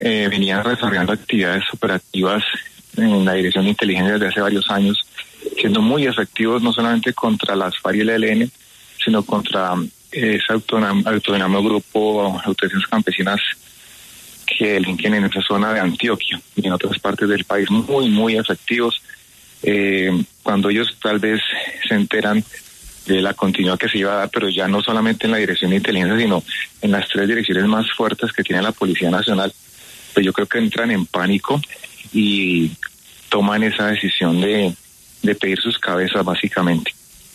venían desarrollando actividades operativas en la Dirección de Inteligencia desde hace varios años, siendo muy efectivos no solamente contra las FARC y el ELN, sino contra ese autodenominado grupo Autodefensas Campesinas que delinquen en esa zona de Antioquia y en otras partes del país, muy, muy efectivos. Cuando ellos tal vez se enteran de la continuidad que se iba a dar, pero ya no solamente en la Dirección de Inteligencia, sino en las 3 direcciones más fuertes que tiene la Policía Nacional, pues yo creo que entran en pánico y toman esa decisión de pedir sus cabezas, básicamente.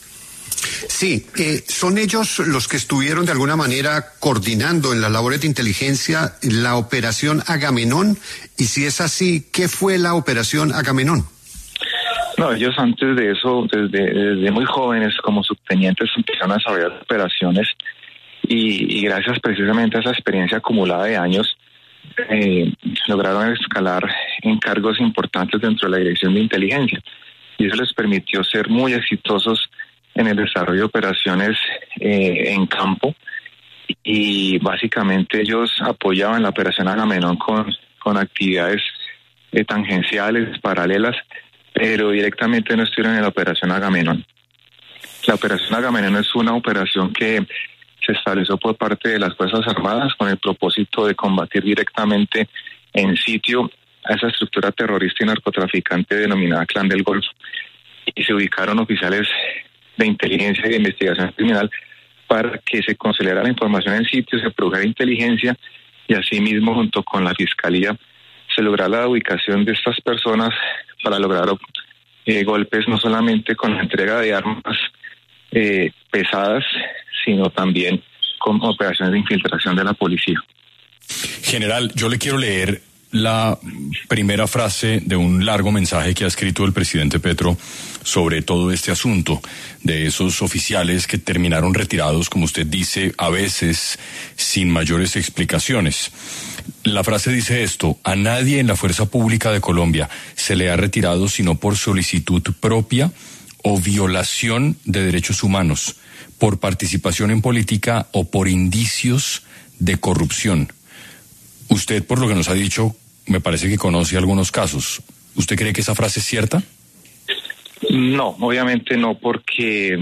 Sí, son ellos los que estuvieron de alguna manera coordinando en las labores de inteligencia la operación Agamenón, y si es así, ¿qué fue la operación Agamenón? No, ellos antes de eso, desde muy jóvenes como subtenientes empezaron a desarrollar operaciones y gracias precisamente a esa experiencia acumulada de años lograron escalar en cargos importantes dentro de la Dirección de Inteligencia y eso les permitió ser muy exitosos en el desarrollo de operaciones en campo y básicamente ellos apoyaban la operación Agamenón con actividades tangenciales, paralelas, pero directamente no estuvieron en la operación Agamenón. La operación Agamenón es una operación que se estableció por parte de las Fuerzas Armadas con el propósito de combatir directamente en sitio a esa estructura terrorista y narcotraficante denominada Clan del Golfo. Y se ubicaron oficiales de inteligencia y de investigación criminal para que se consolidara la información en sitio, se produjera inteligencia y asimismo junto con la Fiscalía se lograra la ubicación de estas personas para lograr golpes no solamente con la entrega de armas pesadas, sino también con operaciones de infiltración de la policía. General, yo le quiero leer la primera frase de un largo mensaje que ha escrito el presidente Petro sobre todo este asunto, de esos oficiales que terminaron retirados, como usted dice, a veces sin mayores explicaciones. La frase dice esto: a nadie en la Fuerza Pública de Colombia se le ha retirado sino por solicitud propia o violación de derechos humanos, por participación en política o por indicios de corrupción. Usted, por lo que nos ha dicho, me parece que conoce algunos casos. ¿Usted cree que esa frase es cierta? No, obviamente no, porque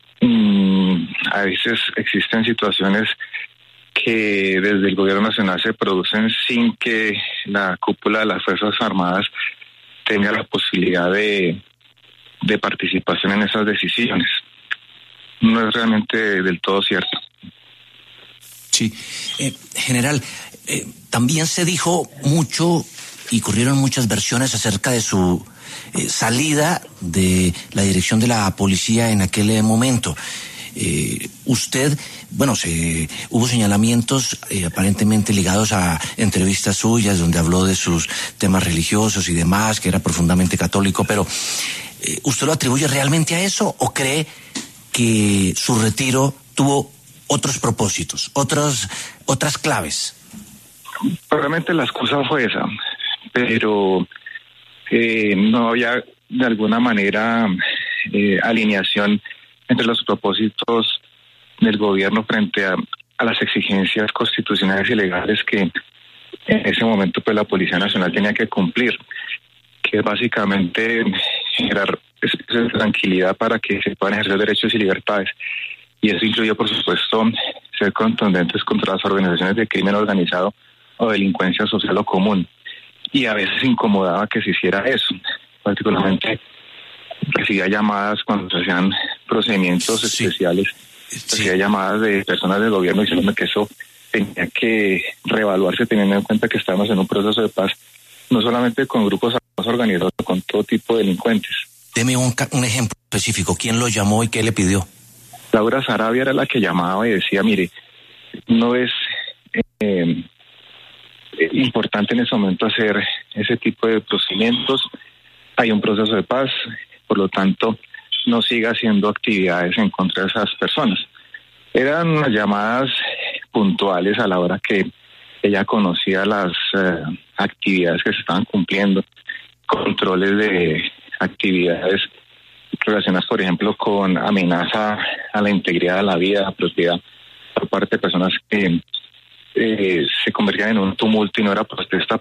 a veces existen situaciones que desde el gobierno nacional se producen sin que la cúpula de las Fuerzas Armadas tenga la posibilidad de participación en esas decisiones. No es realmente del todo cierto. Sí, general, también se dijo mucho y corrieron muchas versiones acerca de su salida de la dirección de la policía en aquel momento. Usted, bueno, hubo señalamientos aparentemente ligados a entrevistas suyas donde habló de sus temas religiosos y demás, que era profundamente católico, pero ¿usted lo atribuye realmente a eso o cree que su retiro tuvo otros propósitos, otras claves? Probablemente la excusa fue esa, pero no había de alguna manera alineación entre los propósitos del gobierno frente a las exigencias constitucionales y legales que en ese momento pues la Policía Nacional tenía que cumplir, que es básicamente generar espacios de tranquilidad para que se puedan ejercer derechos y libertades. Y eso incluye, por supuesto, ser contundentes contra las organizaciones de crimen organizado o delincuencia social o común. Y a veces incomodaba que se hiciera eso. Particularmente recibía llamadas cuando se hacían procedimientos especiales, recibía llamadas de personas del gobierno diciéndome que eso tenía que reevaluarse teniendo en cuenta que estábamos en un proceso de paz, no solamente con grupos organizados, sino con todo tipo de delincuentes. Deme un ejemplo específico. ¿Quién lo llamó y qué le pidió? Laura Sarabia era la que llamaba y decía, mire, no es importante en ese momento hacer ese tipo de procedimientos, hay un proceso de paz, por lo tanto no siga haciendo actividades en contra de esas personas. Eran unas llamadas puntuales a la hora que ella conocía las actividades que se estaban cumpliendo, controles de actividades relacionadas, por ejemplo, con amenaza a la integridad de la vida, a la propiedad por parte de personas que se convertían en un tumulto y no era protesta